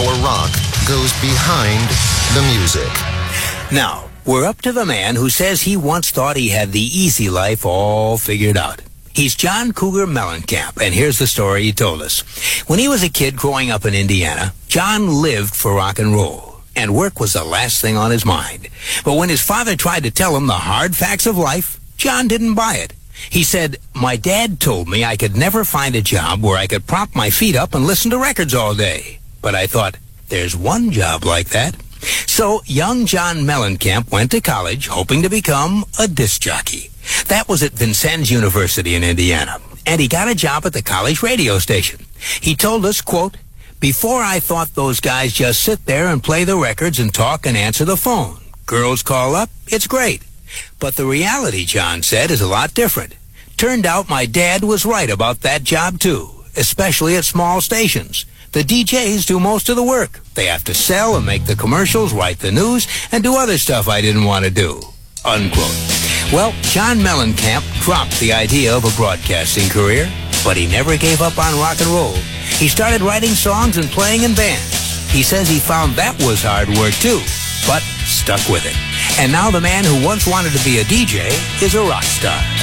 for rock goes behind the music. Now, we're up to the man who says he once thought he had the easy life all figured out. He's John Cougar Mellencamp, and here's the story he told us. When he was a kid growing up in Indiana, John lived for rock and roll, and work was the last thing on his mind. But when his father tried to tell him the hard facts of life, John didn't buy it. He said, "My dad told me I could never find a job where I could prop my feet up and listen to records all day. But I thought, there's one job like that." So young John Mellencamp went to college hoping to become a disc jockey. That was at Vincennes University in Indiana, and he got a job at the college radio station. He told us, quote, "Before I thought those guys just sit there and play the records and talk and answer the phone. Girls call up, it's great. But the reality," John said, "is a lot different. Turned out my dad was right about that job too, especially at small stations. The DJs do most of the work. They have to sell and make the commercials, write the news, and do other stuff I didn't want to do." Unquote. Well, John Mellencamp dropped the idea of a broadcasting career, but he never gave up on rock and roll. He started writing songs and playing in bands. He says he found that was hard work too, but stuck with it. And now the man who once wanted to be a DJ is a rock star.